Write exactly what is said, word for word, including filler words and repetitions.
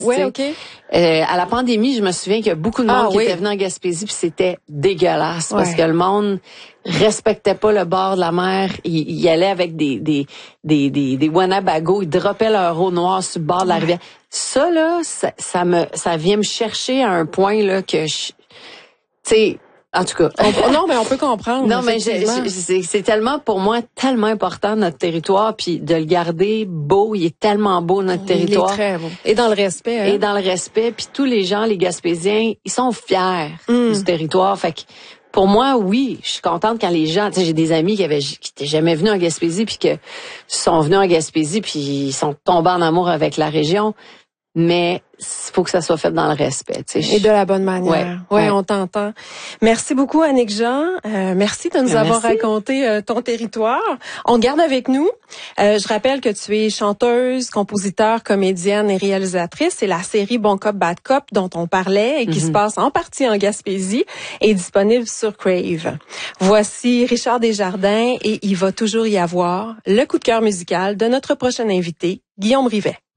Ouais, OK. Euh, à la pandémie, je me souviens qu'il y a beaucoup de monde Ah, qui oui. était venu en Gaspésie, puis c'était dégueulasse, Ouais. parce que le monde respectait pas le bord de la mer. Ils, ils allaient avec des des des des, des Winnebago, ils droppaient leur eau noire sur le bord de la Ouais. rivière. Ça, là, ça, ça me ça vient me chercher à un point là que je... Tu sais, en tout cas. On, non, mais on peut comprendre. Non, mais je, effectivement. je, c'est, c'est tellement, pour moi, tellement important, notre territoire, puis de le garder beau. Il est tellement beau, notre territoire. Il est très beau. Et dans le respect. Hein? Et dans le respect. Puis tous les gens, les Gaspésiens, ils sont fiers mm. du territoire. Fait que, pour moi, oui, je suis contente quand les gens, tu sais, j'ai des amis qui avaient, qui étaient jamais venus en Gaspésie, puis que sont venus en Gaspésie, puis ils sont tombés en amour avec la région. Mais il faut que ça soit fait dans le respect. Tu sais. Et de la bonne manière. Ouais, ouais, ouais. On t'entend. Merci beaucoup, Annick Jean. Euh, merci de nous Merci. avoir raconté euh, ton territoire. On te garde avec nous. Euh, je rappelle que tu es chanteuse, compositeur, comédienne et réalisatrice. C'est la série Bon Cop, Bad Cop dont on parlait et qui Mm-hmm. se passe en partie en Gaspésie et est disponible sur Crave. Voici Richard Desjardins et il va toujours y avoir le coup de cœur musical de notre prochain invité, Guillaume Rivet.